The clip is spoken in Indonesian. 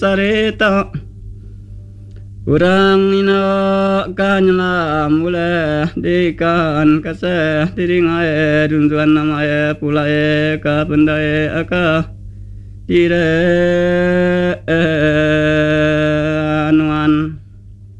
sarita urang ina kanyala mule dikan kase diringae dunduan namae pulae ka pendae aka dire